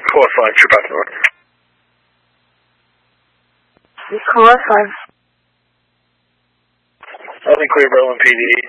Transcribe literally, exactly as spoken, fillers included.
four five, trip out north. four five. Nothing clear, Berlin P D.